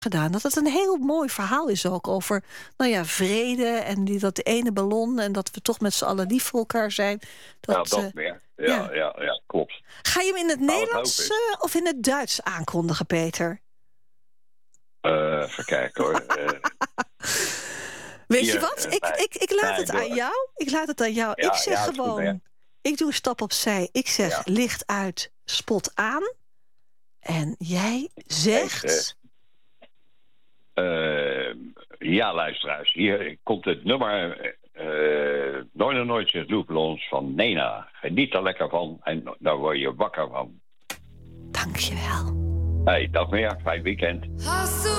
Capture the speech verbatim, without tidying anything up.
gedaan. Dat het een heel mooi verhaal is ook over, nou ja, vrede en die, dat ene ballon en dat we toch met z'n allen lief voor elkaar zijn. Dat, ja, dat uh, meer. Ja, ja. Ja, ja, klopt. Ga je hem in het nou, Nederlands het uh, of in het Duits aankondigen, Peter? Uh, even kijken hoor. uh, Weet hier, je wat? Uh, ik, nee, ik, ik laat nee, het aan jou. Ik laat het aan jou. Ja, ik zeg ja, gewoon, goed, ik doe een stap opzij. Ik zeg ja. licht uit, spot aan. En jij zegt... Uh, ja, luisteraars. Hier komt het nummer uh, Nooit en Nooit zegt Loopelons van Nena. Geniet er lekker van en daar word je wakker van. Dankjewel. Hey, dag meer. Fijn weekend.